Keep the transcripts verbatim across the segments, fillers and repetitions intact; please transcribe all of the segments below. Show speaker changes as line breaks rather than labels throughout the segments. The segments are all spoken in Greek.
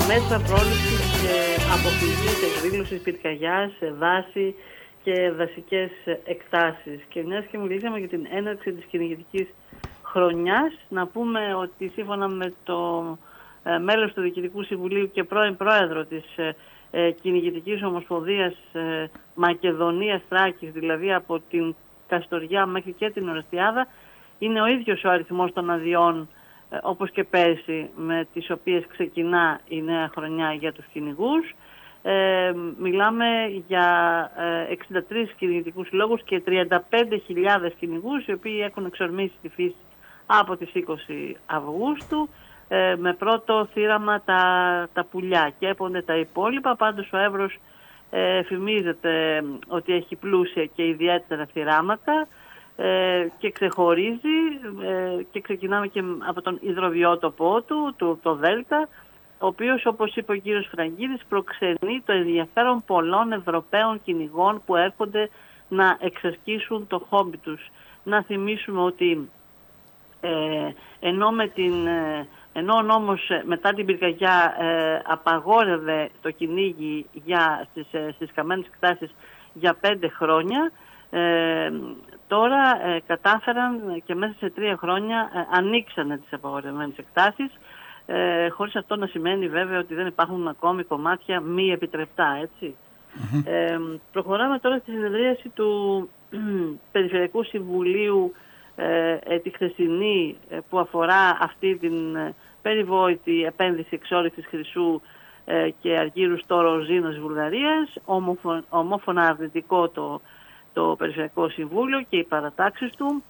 μέτρα πρόληψης και αποφυγής εκδήλωσης πυρκαγιάς σε δάση και δασικές εκτάσεις. Και μιας και μιλήσαμε για την έναρξη της κυνηγητικής χρονιάς, να πούμε ότι σύμφωνα με το ε, μέλος του Διοικητικού Συμβουλίου και πρώην πρόεδρο της ε, ε, Κυνηγητικής Ομοσπονδίας ε, Μακεδονίας Θράκης, δηλαδή από την Καστοριά μέχρι και την Ορεστιάδα, είναι ο ίδιος ο αριθμός των αδειών ε, όπως και πέρσι, με τις οποίες ξεκινά η νέα χρονιά για τους κυνηγούς. Ε, μιλάμε για ε, εξήντα τρεις κυνηγητικούς συλλόγους και τριάντα πέντε χιλιάδες κυνηγούς, οι οποίοι έχουν εξορμήσει τη φύση από τις είκοσι Αυγούστου, ε, με πρώτο θύραμα τα, τα πουλιά και έπονται τα υπόλοιπα. Πάντως ο Εύρος ε, φημίζεται ότι έχει πλούσια και ιδιαίτερα θυράματα ε, και ξεχωρίζει ε, και ξεκινάμε και από τον υδροβιότοπό του, το, το Δέλτα, ο οποίος, όπως είπε ο κύριος Φραγκίδης, προξενεί το ενδιαφέρον πολλών Ευρωπαίων κυνηγών που έρχονται να εξασκήσουν το χόμπι τους. Να θυμίσουμε ότι ε, ενώ, με την, ε, ενώ ο νόμος μετά την πυρκαγιά ε, απαγόρευε το κυνήγι για, στις, ε, στις καμένες εκτάσεις για πέντε χρόνια, ε, τώρα ε, κατάφεραν και μέσα σε τρία χρόνια ε, ανοίξανε τις απαγορευμένες εκτάσεις, Ε, χωρίς αυτό να σημαίνει βέβαια ότι δεν υπάρχουν ακόμη κομμάτια μη επιτρεπτά, έτσι. Mm-hmm. Ε, προχωράμε τώρα στη συνεδρίαση του Περιφερειακού Συμβουλίου ε, ε, τη χθεσινή, ε, που αφορά αυτή την ε, περιβόητη επένδυση εξόρυξης χρυσού ε, και αργύρου στο Ροζίνο της Βουλγαρίας. Ομοφο, ομόφωνα αρνητικό το, το Περιφερειακό Συμβούλιο και οι παρατάξεις του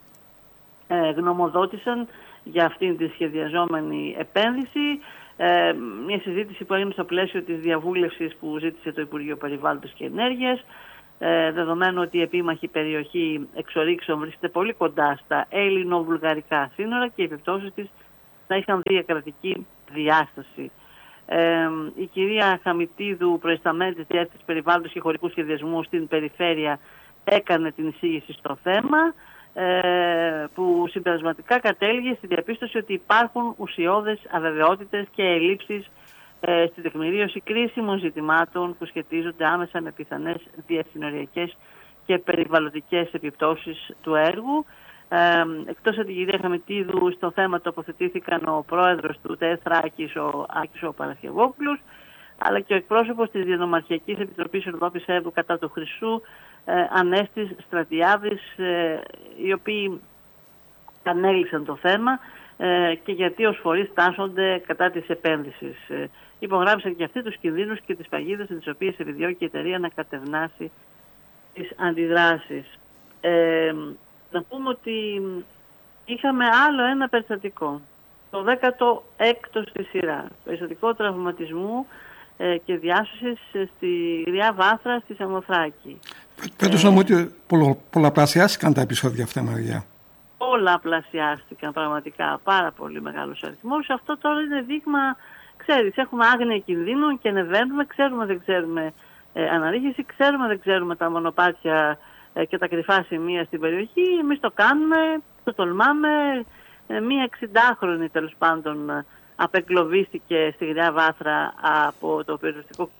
ε, γνωμοδότησαν για αυτήν τη σχεδιαζόμενη επένδυση. Ε, μια συζήτηση που έγινε στο πλαίσιο της διαβούλευσης που ζήτησε το Υπουργείο Περιβάλλοντος και Ενέργειας, ε, δεδομένου ότι η επίμαχη περιοχή εξορίξεων βρίσκεται πολύ κοντά στα ελληνο-βουλγαρικά σύνορα και οι επιπτώσεις της θα είχαν διακρατική διάσταση. Ε, η κυρία Χαμιτίδου, προϊσταμένη της Διεύθυνσης Περιβάλλοντος και Χωρικού Σχεδιασμού στην Περιφέρεια, έκανε την εισήγηση στο θέμα, που συμπερασματικά κατέληγε στη διαπίστωση ότι υπάρχουν ουσιώδες αβεβαιότητες και ελλείψεις ε, στη τεκμηρίωση κρίσιμων ζητημάτων που σχετίζονται άμεσα με πιθανές διασυνοριακές και περιβαλλοντικές επιπτώσεις του έργου. Ε, εκτός από την κυρία Χαμιτίδου, στο θέμα τοποθετήθηκαν ο πρόεδρος του ΤΕ Θράκης, ο Άκης ο Παρασκευόπουλος, αλλά και ο εκπρόσωπος της Διανομαρχιακής Επιτροπής Ορδόπης Εύρου κατά του Χρυσού, Ε, Ανέστης Στρατιάδης, ε, οι οποίοι ανέλησαν το θέμα ε, και γιατί ως φορείς τάσσονται κατά της επένδυσης. Ε, υπογράψαν και αυτοί τους κινδύνους και τις παγίδες τις οποίες επιδιώκει η εταιρεία να κατευνάσει τις αντιδράσεις. Ε, να πούμε ότι είχαμε άλλο ένα περιστατικό, το δέκατο έκτο στη σειρά, περιστατικό τραυματισμού και διάσωσης στη Γριά Βάθρα στη Σαμοθράκη.
Φέτος να μου ότι πολλο, πολλαπλασιάστηκαν τα επεισόδια αυτά, Μαριά.
Πολλαπλασιάστηκαν πραγματικά, πάρα πολύ μεγάλος αριθμός. Αυτό τώρα είναι δείγμα, ξέρεις, έχουμε άγνοια κινδύνων και ανεβαίνουμε, ξέρουμε δεν ξέρουμε ε, αναρρίχηση, ξέρουμε δεν ξέρουμε τα μονοπάτια ε, και τα κρυφά σημεία στην περιοχή. Εμείς το κάνουμε, το τολμάμε. Ε, μία εξηντάχρονη τέλος πάντων απεγκλωβίστηκε στη Γριά Βάθρα από το περιοριστικό